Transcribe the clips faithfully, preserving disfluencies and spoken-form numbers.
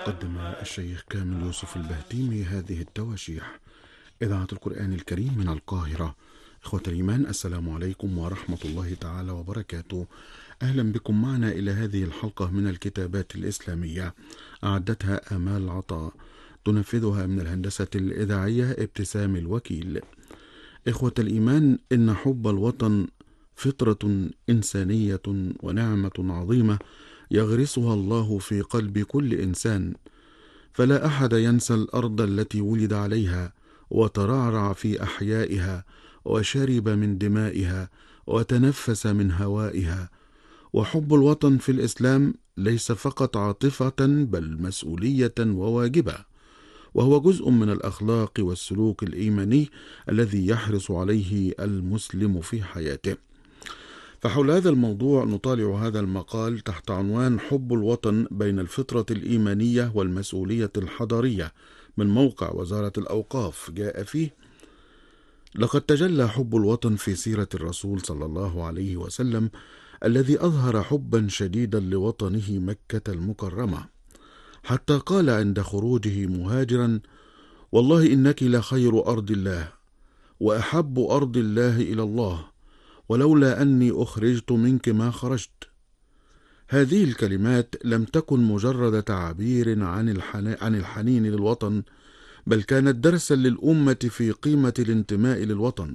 قدم الشيخ كامل يوسف البهتيمي هذه التواشيح. إذاعة القرآن الكريم من القاهرة. إخوة الإيمان، السلام عليكم ورحمة الله تعالى وبركاته. أهلا بكم معنا إلى هذه الحلقة من الكتابات الإسلامية، أعدتها آمال عطاء، تنفذها من الهندسة الإذاعية ابتسام الوكيل. إخوة الإيمان، إن حب الوطن فطرة إنسانية ونعمة عظيمة يغرسها الله في قلب كل إنسان، فلا أحد ينسى الأرض التي ولد عليها وترعرع في أحيائها وشرب من دمائها وتنفس من هوائها. وحب الوطن في الإسلام ليس فقط عاطفة بل مسؤولية وواجبة، وهو جزء من الأخلاق والسلوك الإيماني الذي يحرص عليه المسلم في حياته. فحول هذا الموضوع نطالع هذا المقال تحت عنوان حب الوطن بين الفطرة الإيمانية والمسؤولية الحضارية، من موقع وزارة الأوقاف. جاء فيه: لقد تجلى حب الوطن في سيرة الرسول صلى الله عليه وسلم، الذي أظهر حبا شديدا لوطنه مكة المكرمة، حتى قال عند خروجه مهاجرا: والله إنك لخير أرض الله وأحب أرض الله إلى الله، ولولا أني أخرجت منك ما خرجت. هذه الكلمات لم تكن مجرد تعبير عن عن الحنين للوطن، بل كانت درسا للأمة في قيمة الانتماء للوطن.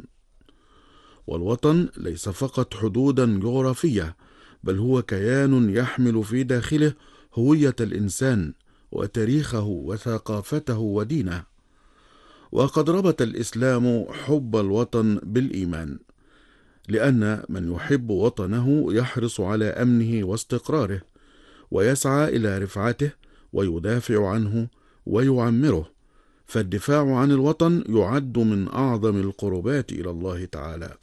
والوطن ليس فقط حدودا جغرافية، بل هو كيان يحمل في داخله هوية الإنسان وتاريخه وثقافته ودينه. وقد ربط الإسلام حب الوطن بالإيمان، لأن من يحب وطنه يحرص على أمنه واستقراره، ويسعى إلى رفعته ويدافع عنه ويعمره، فالدفاع عن الوطن يعد من أعظم القربات إلى الله تعالى.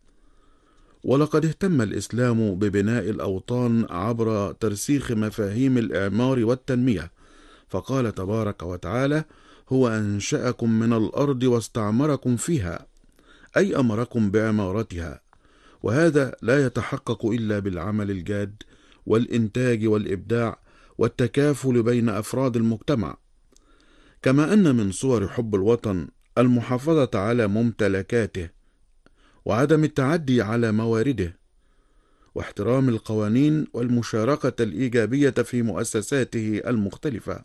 ولقد اهتم الإسلام ببناء الأوطان عبر ترسيخ مفاهيم الإعمار والتنمية، فقال تبارك وتعالى: هو أنشأكم من الأرض واستعمركم فيها، أي أمركم بعمارتها. وهذا لا يتحقق إلا بالعمل الجاد والإنتاج والإبداع والتكافل بين أفراد المجتمع. كما أن من صور حب الوطن المحافظة على ممتلكاته وعدم التعدي على موارده، واحترام القوانين والمشاركة الإيجابية في مؤسساته المختلفة.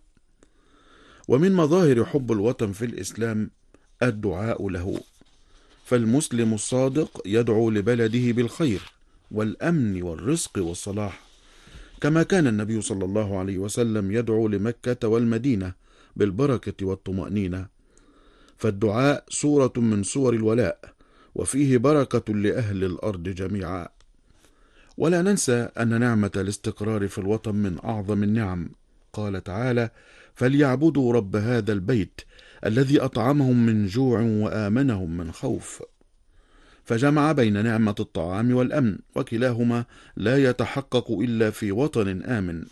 ومن مظاهر حب الوطن في الإسلام الدعاء له، فالمسلم الصادق يدعو لبلده بالخير والأمن والرزق والصلاح، كما كان النبي صلى الله عليه وسلم يدعو لمكة والمدينة بالبركة والطمأنينة. فالدعاء صورة من صور الولاء، وفيه بركة لأهل الأرض جميعا. ولا ننسى أن نعمة الاستقرار في الوطن من أعظم النعم. قال تعالى: فليعبدوا رب هذا البيت الذي أطعمهم من جوع وآمنهم من خوف. فجمع بين نعمة الطعام والأمن، وكلاهما لا يتحقق إلا في وطن آمن.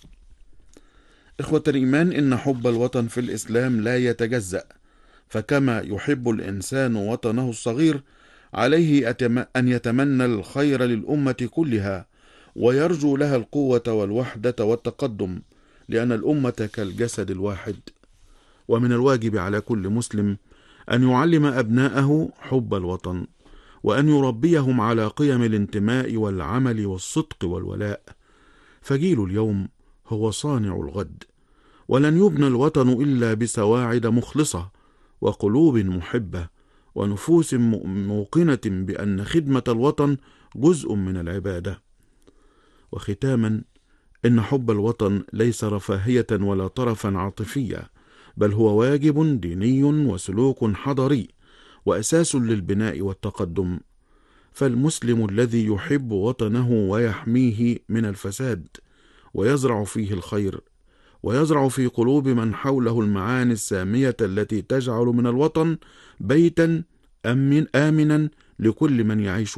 إخوة الإيمان، إن حب الوطن في الإسلام لا يتجزأ، فكما يحب الإنسان وطنه الصغير، عليه أن يتمنى الخير للأمة كلها، ويرجو لها القوة والوحدة والتقدم، لأن الأمة كالجسد الواحد. ومن الواجب على كل مسلم أن يعلم أبناءه حب الوطن، وأن يربيهم على قيم الانتماء والعمل والصدق والولاء. فجيل اليوم هو صانع الغد، ولن يبنى الوطن إلا بسواعد مخلصة وقلوب محبة ونفوس موقنة بأن خدمة الوطن جزء من العبادة. وختاما، إن حب الوطن ليس رفاهية ولا طرفا عاطفية، بل هو واجب ديني وسلوك حضاري وأساس للبناء والتقدم. فالمسلم الذي يحب وطنه ويحميه من الفساد ويزرع فيه الخير، ويزرع في قلوب من حوله المعاني السامية التي تجعل من الوطن بيتا أمن آمنا لكل من يعيش